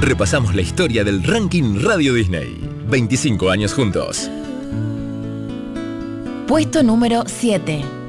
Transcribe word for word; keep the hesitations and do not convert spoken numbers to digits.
repasamos la historia del ranking Radio Disney. veinticinco años juntos. Puesto número siete.